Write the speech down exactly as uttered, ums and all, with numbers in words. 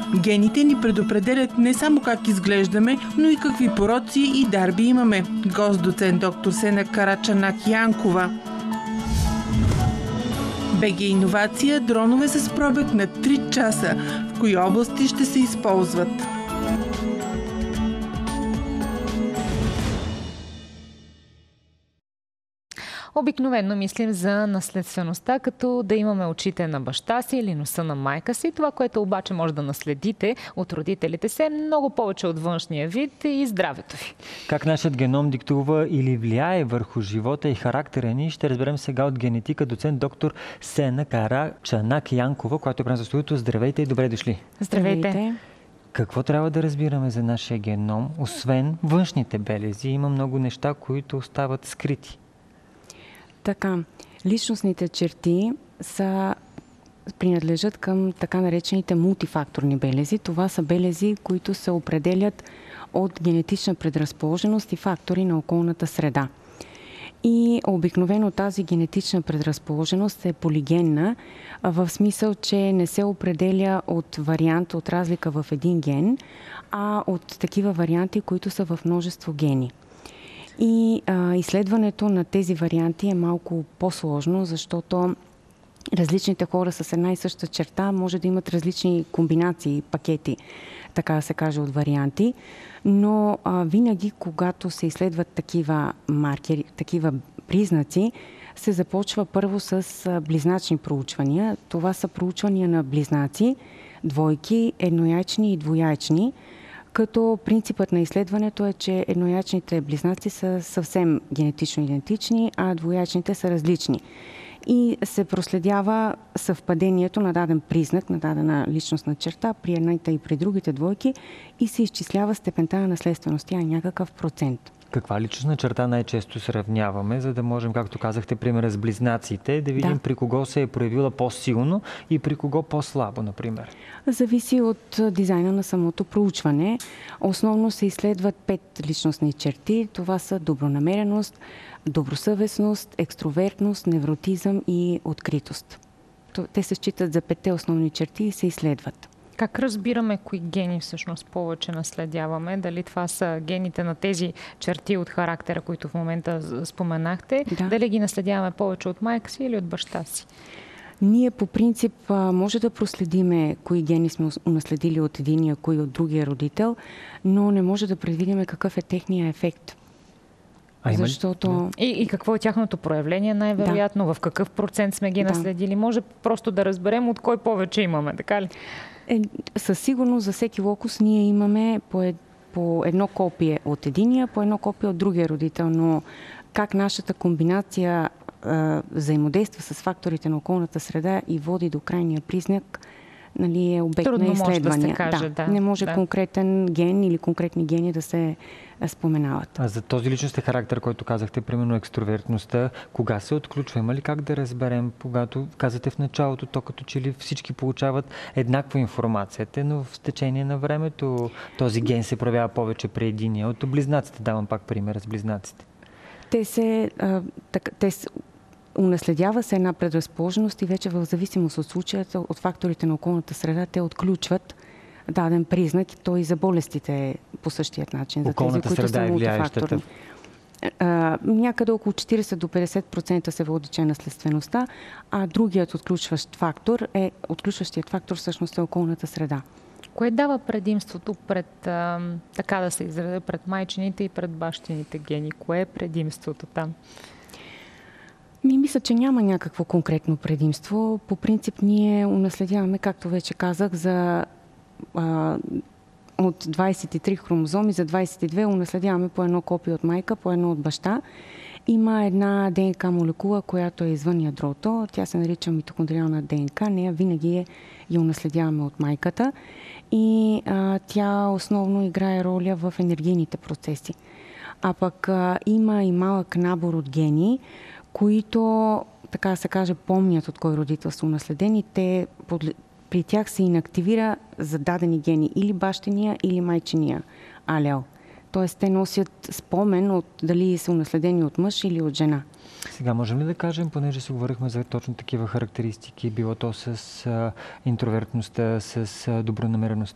Гените ни предопределят не само как изглеждаме, но и какви пороци и дарби имаме. Гост доцент доктор Сена Карачанак-Янкова. БГ Иновация – дронове с пробег на три часа. В кои области ще се използват? Обикновено мислим за наследствеността, като да имаме очите на баща си или носа на майка си. Това, което обаче може да наследите от родителите си, е много повече от външния вид и здравето ви. Как нашият геном диктува или влияе върху живота и характера ни, ще разберем сега от генетика доцент доктор Сена Карачанак-Янкова, която е през студиото. Здравейте и добре дошли! Здравейте! Какво трябва да разбираме за нашия геном, освен външните белези? Има много неща, които остават скрити. Така, личностните черти са, принадлежат към така наречените мултифакторни белези. Това са белези, които се определят от генетична предразположеност и фактори на околната среда. И обикновено тази генетична предразположеност е полигенна, в смисъл, че не се определя от вариант, от разлика в един ген, а от такива варианти, които са в множество гени. И а, изследването на тези варианти е малко по-сложно, защото различните хора с една и съща черта може да имат различни комбинации, пакети, така да се каже, от варианти. Но а, винаги, когато се изследват такива маркери, такива признаци, се започва първо с а, близначни проучвания. Това са проучвания на близнаци, двойки, еднояйчни и двояйчни. Като принципът на изследването е, че еднояйчните близнаци са съвсем генетично идентични, а двояйчните са различни. И се проследява съвпадението на даден признак, на дадена личностна черта при едната и при другите двойки и се изчислява степента на наследственост. Тя е някакъв процент. Каква личностна черта най-често сравняваме, за да можем, както казахте, примера с близнаците, да видим да. при кого се е проявила по-силно и при кого по-слабо, например? Зависи от дизайна на самото проучване. Основно се изследват пет личностни черти. Това са добронамереност, добросъвестност, екстровертност, невротизъм и откритост. Те се считат за петте основни черти и се изследват. Как разбираме кои гени всъщност повече наследяваме? Дали това са гените на тези черти от характера, които в момента споменахте? Да. Дали ги наследяваме повече от майка си или от баща си? Ние по принцип може да проследиме кои гени сме унаследили от единия, кои от другия родител, но не може да предвидиме какъв е техния ефект. А има... Защото... И, и какво е тяхното проявление най-вероятно? Да. В какъв процент сме ги да. наследили? Може просто да разберем от кой повече имаме, така ли? Е, със сигурност за всеки локус ние имаме по, ед, по едно копие от единия, по едно копие от другия родител, но как нашата комбинация а, взаимодейства с факторите на околната среда и води до крайния признак, нали, е обект Трудно на изследвания. Може да се каже, да, да. Не може да. конкретен ген или конкретни гени да се споменават. А за този личностен характер, който казахте, примерно екстровертността, кога се отключва? Има ли как да разберем, когато казате в началото, то като че ли всички получават еднаква информацията, но в течение на времето този ген се проявява повече при единия. От близнаците давам пак пример с близнаците. Те се... А, так, те се унаследява се една предразположеност и вече в зависимост от случаята, от факторите на околната среда, те отключват даден признак и то и за болестите е по същият начин. За околната тези, които среда са е влияещата. Някъде около четирийсет до петдесет процента се води, че е наследствеността, а другият отключващ фактор е, отключващият фактор всъщност е околната среда. Кое дава предимството пред, а, така да се изразя, пред майчините и пред бащините гени? Кое е предимството там? Ми, мисля, че няма някакво конкретно предимство. По принцип ние унаследяваме, както вече казах, за а, от двайсет и три хромозоми, за двайсет и две унаследяваме по едно копие от майка, по едно от баща. Има една ДНК молекула, която е извън ядрото. Тя се нарича митохондриална ДНК. Нея винаги е, я унаследяваме от майката. И а, тя основно играе роля в енергийните процеси. А пък а, има и малък набор от гени, които, така да се каже, помнят от кой родител са унаследени. Те, при тях се инактивира зададени гени или бащиния, или майчиния алел. Тоест, те носят спомен от дали са унаследени от мъж или от жена. Сега можем ли да кажем, понеже си говорихме за точно такива характеристики, било то с а, интровертността, с а, добронамереността,